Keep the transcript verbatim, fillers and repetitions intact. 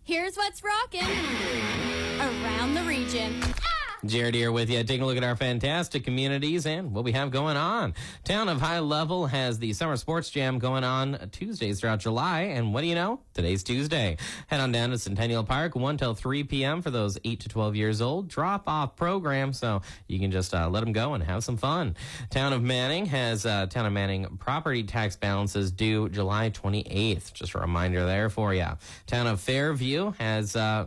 Here's what's rocking around the region. Jared here with you, taking a look at our fantastic communities and what we have going on. Town of High Level has the Summer Sports Jam going on Tuesdays throughout July, and what do you know? Today's Tuesday. Head on down to Centennial Park, one till three p.m. for those eight to twelve years old. Drop-off program, so you can just uh, let them go and have some fun. Town of Manning has uh, Town of Manning property tax balances due July twenty-eighth. Just a reminder there for you. Town of Fairview has... Uh,